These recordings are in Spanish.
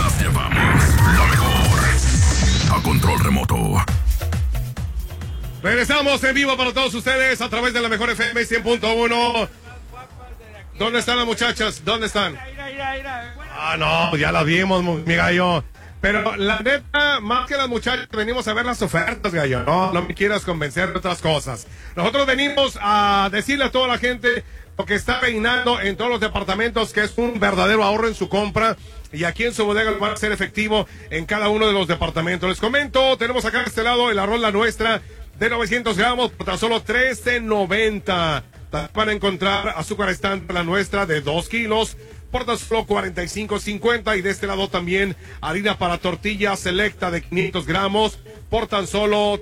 las llevamos. Lo mejor. A control remoto. Regresamos en vivo para todos ustedes a través de la mejor FM 100.1. ¿Dónde están las muchachas? ¿Dónde están? Ah, no, ya las vimos, mi gallo. Pero la neta, más que las muchachas, venimos a ver las ofertas, gallo. No me quieras convencer de otras cosas. Nosotros venimos a decirle a toda la gente lo que está reinando en todos los departamentos, que es un verdadero ahorro en su compra. Y aquí en su bodega lo van a hacer efectivo en cada uno de los departamentos. Les comento, tenemos acá a este lado el arroz La Nuestra de 900 gramos por tan solo $13.90. Van a encontrar azúcar estándar La Nuestra de 2 kilos por tan solo $45.50. Y de este lado también harina para tortilla selecta de 500 gramos por tan solo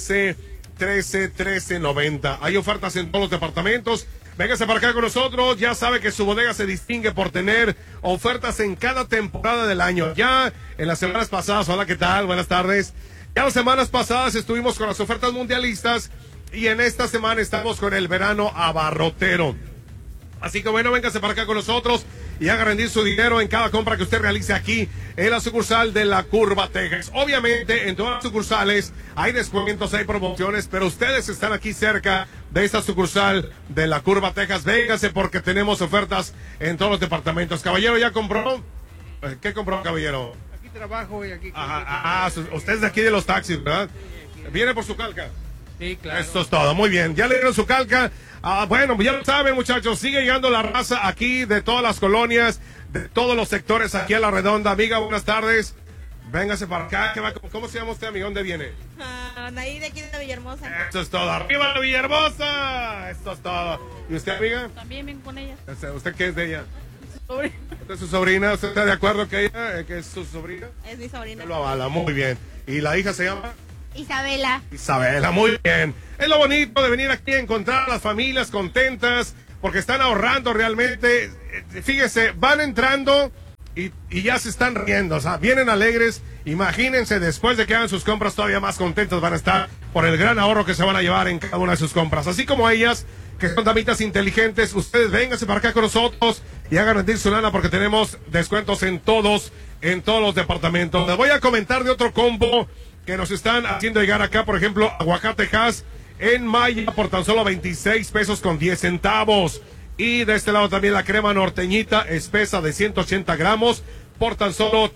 $13.90. Hay ofertas en todos los departamentos. Véngase para acá con nosotros. Ya sabe que su bodega se distingue por tener ofertas en cada temporada del año. Ya en las semanas pasadas, hola, ¿qué tal? Buenas tardes. Ya las semanas pasadas estuvimos con las ofertas mundialistas y en esta semana estamos con el verano abarrotero. Así que bueno, véngase para acá con nosotros y haga rendir su dinero en cada compra que usted realice aquí en la sucursal de La Curva, Texas. Obviamente, en todas las sucursales hay descuentos, hay promociones, pero ustedes están aquí cerca de esta sucursal de La Curva, Texas. Véngase porque tenemos ofertas en todos los departamentos. Caballero, ¿ya compró? ¿Qué compró, caballero? Aquí trabajo y aquí... Usted es de aquí de los taxis, ¿verdad? ¿Viene por su calca? Sí, claro. Esto es todo, muy bien. Ya le dieron su calca. Bueno, ya lo saben, muchachos, sigue llegando la raza aquí de todas las colonias, de todos los sectores aquí a La Redonda. Amiga, buenas tardes. Véngase para acá. ¿Cómo se llama usted, amigo? ¿Dónde viene? Ahí de aquí de Villahermosa. Esto es todo. ¡Arriba la Villahermosa! Esto es todo. ¿Y usted, amiga? También vengo con ella. ¿Usted qué es de ella? Sobrina. ¿Usted es su sobrina? ¿Usted está de acuerdo que ella que es su sobrina? Es mi sobrina. Lo avala, muy bien. ¿Y la hija se llama? Isabela. Isabela, muy bien. Es lo bonito de venir aquí a encontrar a las familias contentas porque están ahorrando realmente. Fíjese, van entrando y ya se están riendo, o sea, vienen alegres. Imagínense, después de que hagan sus compras todavía más contentos van a estar por el gran ahorro que se van a llevar en cada una de sus compras. Así como ellas, que son damitas inteligentes, ustedes vénganse para acá con nosotros y hagan rendir su lana porque tenemos descuentos en todos los departamentos. Les voy a comentar de otro combo que nos están haciendo llegar acá, por ejemplo, aguacate Hass en Maya por tan solo 26 pesos con 10 centavos. Y de este lado también la crema norteñita espesa de 180 gramos por tan solo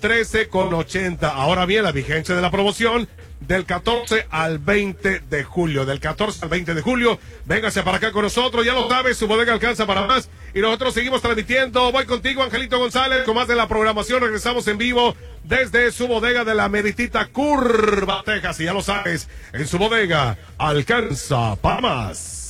13,80. Ahora bien, la vigencia de la promoción del 14 al 20 de julio. Del 14 al 20 de julio, véngase para acá con nosotros. Ya lo sabes, su bodega alcanza para más. Y nosotros seguimos transmitiendo. Voy contigo, Angelito González, con más de la programación. Regresamos en vivo desde su bodega de la meritita Curva, Texas. Y ya lo sabes, en su bodega alcanza para más.